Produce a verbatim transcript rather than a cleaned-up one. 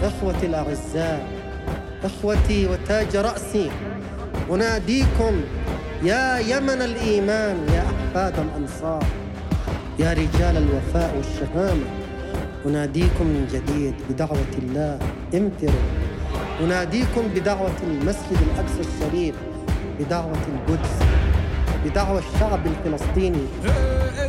إخوتي الأعزاء، إخوتي وتاج رأسي، أناديكم يا يمن الإيمان، يا أحفاد الأنصار، يا رجال الوفاء والشهامة، أناديكم من جديد بدعوة الله امتروا، أناديكم بدعوة المسجد الأقصى الشريف، بدعوة القدس، بدعوة الشعب الفلسطيني.